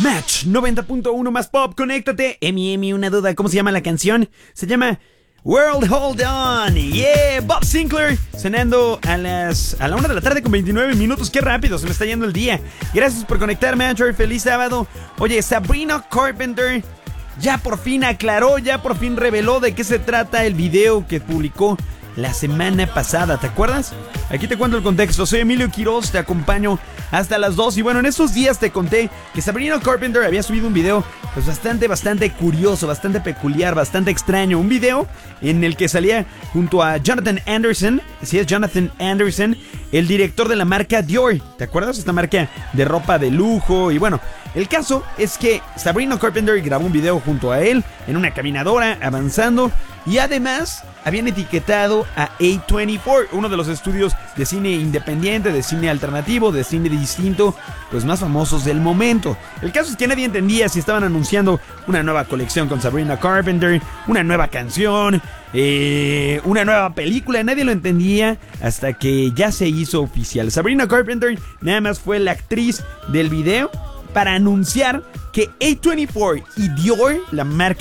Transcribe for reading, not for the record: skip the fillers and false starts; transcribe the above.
Match 90.1 más pop, conéctate. Emi, una duda, ¿cómo se llama la canción? Se llama World Hold On. Yeah, Bob Sinclair sonando a la 1 de la tarde con 29 minutos. Qué rápido, se me está yendo el día. Gracias por conectarme, Andrew. Feliz sábado. Oye, Sabrina Carpenter ya por fin aclaró, ya por fin reveló de qué se trata el video que publicó la semana pasada, ¿te acuerdas? Aquí te cuento el contexto. Soy Emilio Quiroz, te acompaño hasta las 2. Y bueno, en estos días te conté que Sabrina Carpenter había subido un video pues bastante curioso, bastante peculiar, bastante extraño. Un video en el que salía junto a Jonathan Anderson. Sí, es Jonathan Anderson, el director de la marca Dior. ¿Te acuerdas? Esta marca de ropa de lujo. Y bueno, el caso es que Sabrina Carpenter grabó un video junto a él en una caminadora avanzando. Y además habían etiquetado a A24, uno de los estudios de cine independiente, de cine alternativo, de cine distinto, pues más famosos del momento. El caso es que nadie entendía si estaban anunciando una nueva colección con Sabrina Carpenter, una nueva canción, una nueva película. Nadie lo entendía hasta que ya se hizo oficial. Sabrina Carpenter nada más fue la actriz del video para anunciar que A24 y Dior, la marca